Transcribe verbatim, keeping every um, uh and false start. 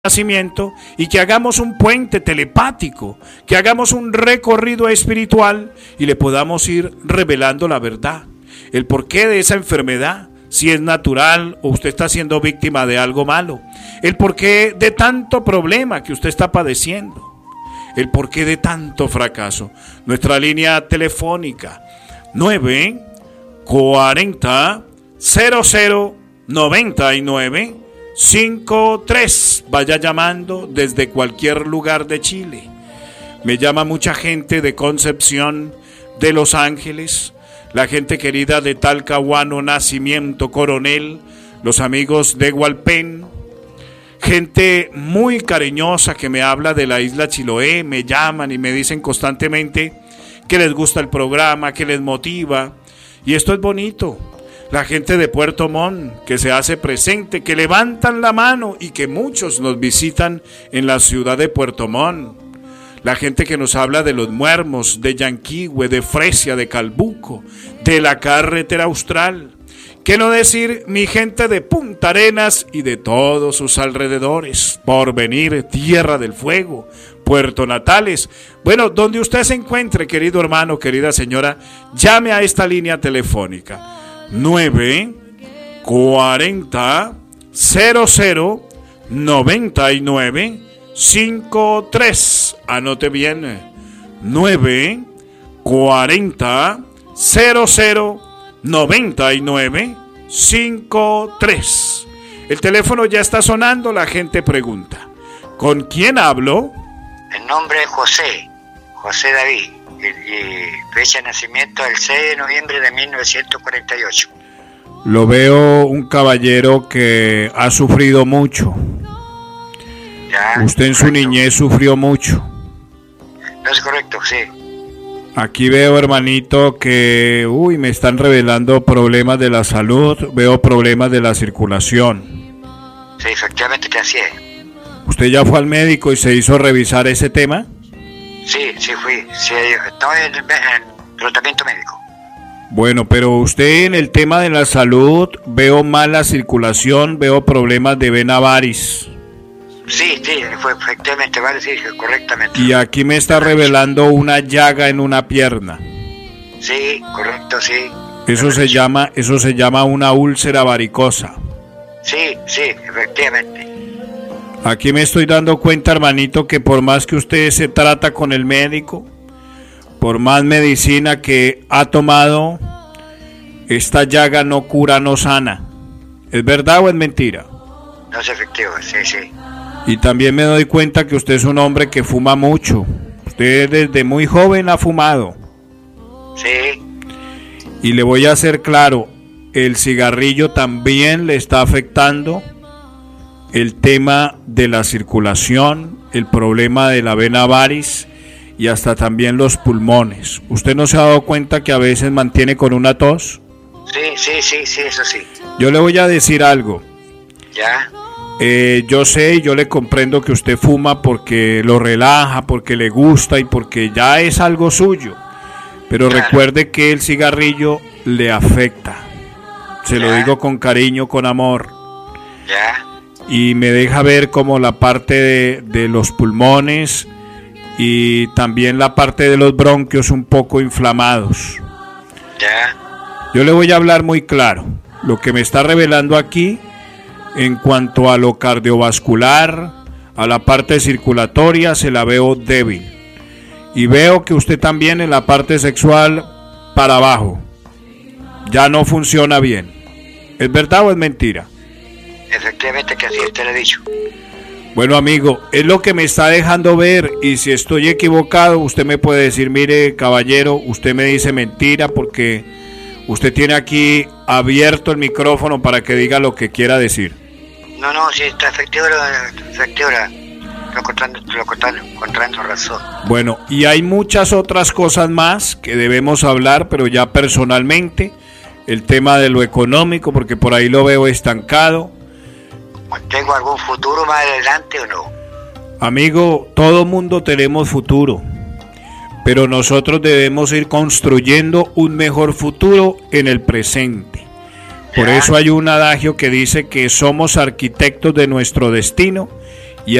Nacimiento y que hagamos un puente telepático, que hagamos un recorrido espiritual y le podamos ir revelando la verdad, el porqué de esa enfermedad, si es natural o usted está siendo víctima de algo malo, el porqué de tanto problema que usted está padeciendo, el porqué de tanto fracaso. Nuestra línea telefónica nueve cuarenta cero cero noventa y nueve cincuenta y tres. Vaya llamando desde cualquier lugar de Chile. Me llama mucha gente de Concepción, de Los Ángeles, la gente querida de Talcahuano, Nacimiento, Coronel, los amigos de Hualpén, gente muy cariñosa que me habla de la isla Chiloé, me llaman y me dicen constantemente que les gusta el programa, que les motiva, y esto es bonito. La gente de Puerto Montt que se hace presente, que levantan la mano y que muchos nos visitan en la ciudad de Puerto Montt. La gente que nos habla de los Muermos, de Yanquihue, de Fresia, de Calbuco, de la carretera austral. ¿Qué no decir mi gente de Punta Arenas y de todos sus alrededores? Porvenir, Tierra del Fuego, Puerto Natales. Bueno, donde usted se encuentre, querido hermano, querida señora, llame a esta línea telefónica. nueve cuarenta cero cero noventa y nueve cincuenta y tres. Anote bien. nueve cuarenta cero cero noventa y nueve cincuenta y tres. El teléfono ya está sonando, la gente pregunta: ¿con quién hablo? El nombre es José, José David. Y, y fecha de nacimiento el seis de noviembre de mil novecientos cuarenta y ocho. Lo veo un caballero que ha sufrido mucho. Ya, Usted en correcto. su niñez sufrió mucho. No es correcto, sí. Aquí veo, hermanito, que uy, me están revelando problemas de la salud, veo problemas de la circulación. Sí, efectivamente que así es. ¿Usted ya fue al médico y se hizo revisar ese tema? Sí, sí fui. Sí, estoy en, en tratamiento médico. Bueno, pero usted en el tema de la salud, veo mala circulación, veo problemas de vena varis. Sí, sí, fue efectivamente, vale, sí, correctamente. Y aquí me está revelando una llaga en una pierna. Sí, correcto, sí. Eso se llama, eso se llama una úlcera varicosa. Sí, sí, efectivamente. Aquí me estoy dando cuenta, hermanito, que por más que usted se trata con el médico, por más medicina que ha tomado, esta llaga no cura, no sana. ¿Es verdad o es mentira? No es efectivo, sí, sí. Y también me doy cuenta que usted es un hombre que fuma mucho. Usted desde muy joven ha fumado. Sí. Y le voy a hacer claro, el cigarrillo también le está afectando el tema de la circulación, el problema de la vena varis y hasta también los pulmones. ¿Usted no se ha dado cuenta que a veces mantiene con una tos? Sí, sí, sí, sí, eso sí. Yo le voy a decir algo. Ya. Eh, yo sé y yo le comprendo que usted fuma porque lo relaja, porque le gusta y porque ya es algo suyo. Pero claro, recuerde que el cigarrillo le afecta. Se ya. lo digo con cariño, con amor. Ya. Y me deja ver como la parte de, de los pulmones y también la parte de los bronquios un poco inflamados. Ya. Yo le voy a hablar muy claro. Lo que me está revelando aquí en cuanto a lo cardiovascular, a la parte circulatoria, se la veo débil. Y veo que usted también en la parte sexual para abajo. Ya no funciona bien. ¿Es verdad o es mentira? Efectivamente que así te lo he dicho. Bueno, amigo, es lo que me está dejando ver, y si estoy equivocado, usted me puede decir: mire, caballero, usted me dice mentira, porque usted tiene aquí abierto el micrófono para que diga lo que quiera decir. No, no, sí, está efectivo, efectivo, lo encontrando, lo encontrando, encontrando razón. Bueno, y hay muchas otras cosas más que debemos hablar, pero ya personalmente, el tema de lo económico, porque por ahí lo veo estancado. ¿Tengo algún futuro más adelante o no? Amigo, todo mundo tenemos futuro, pero nosotros debemos ir construyendo un mejor futuro en el presente. Por eso hay un adagio que dice que somos arquitectos de nuestro destino